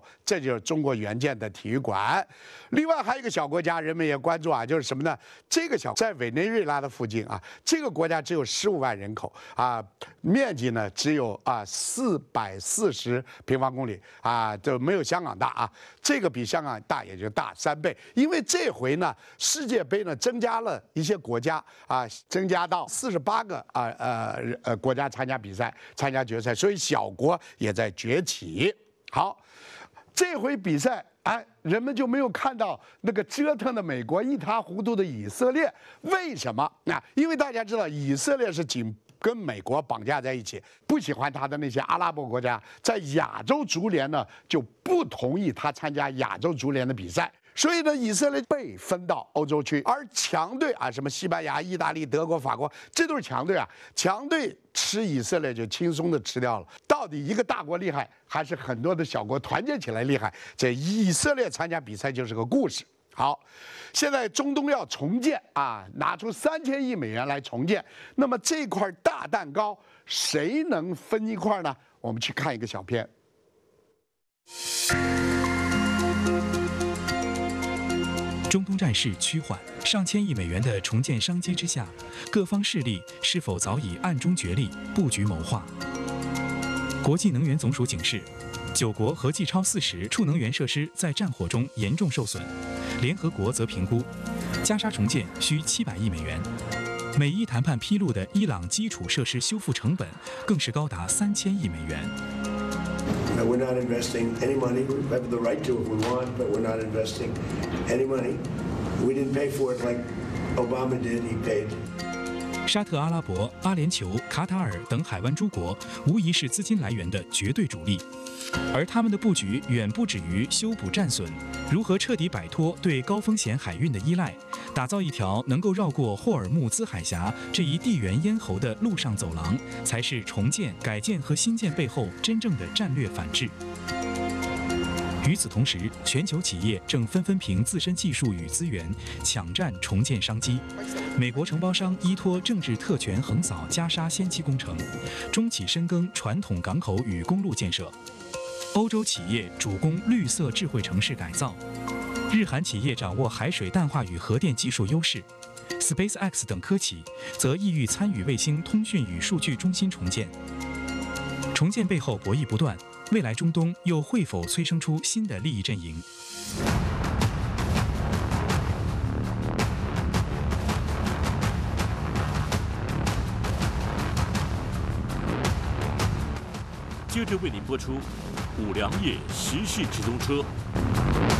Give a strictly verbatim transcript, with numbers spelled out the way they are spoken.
口，这就是中国援建的体育馆。另外还有一个小国家，人们也关注啊，就是什么呢？这个小在委内瑞拉的附近啊，这个国家只有十五万人口啊，面积呢只有啊四百四十平方公里啊，就没有香港大啊。这个比香港大也就大三倍。因为这回呢，世界杯呢增加了一些国家啊，增加到四十八个啊呃呃国家参加比赛、参加决赛，所以小国也在崛起。好，这回比赛。 哎，人们就没有看到那个折腾的美国一塌糊涂的以色列，为什么？那、啊、因为大家知道，以色列是紧跟美国绑架在一起，不喜欢他的那些阿拉伯国家，在亚洲足联呢就不同意他参加亚洲足联的比赛。 所以呢，以色列被分到欧洲区，而强队啊，什么西班牙、意大利、德国、法国，这都是强队啊。强队吃以色列就轻松的吃掉了。到底一个大国厉害，还是很多的小国团结起来厉害？这以色列参加比赛就是个故事。好，现在中东要重建啊，拿出三千亿美元来重建。那么这块大蛋糕，谁能分一块呢？我们去看一个小片。 中东战事趋缓，上千亿美元的重建商机之下，各方势力是否早已暗中角力、布局谋划？国际能源总署警示，九国合计超四十处能源设施在战火中严重受损。联合国则评估，加沙重建需七百亿美元。美伊谈判披露的伊朗基础设施修复成本更是高达三千亿美元。 We're not investing any money. We have the right to if we want, but we're not investing any money. We didn't pay for it like Obama did. He paid. 沙特阿拉伯、阿联酋、卡塔尔等海湾诸国无疑是资金来源的绝对主力，而他们的布局远不止于修补战损。如何彻底摆脱对高风险海运的依赖，打造一条能够绕过霍尔木兹海峡这一地缘咽喉的陆上走廊，才是重建、改建和新建背后真正的战略反制。 与此同时，全球企业正纷纷凭自身技术与资源抢占重建商机。美国承包商依托政治特权横扫加沙先期工程，中企深耕传统港口与公路建设。欧洲企业主攻绿色智慧城市改造，日韩企业掌握海水淡化与核电技术优势。SpaceX 等科企则意欲参与卫星通讯与数据中心重建。重建背后博弈不断。 未来中东又会否催生出新的利益阵营？ 接着为您播出《五粮液时事直通车》。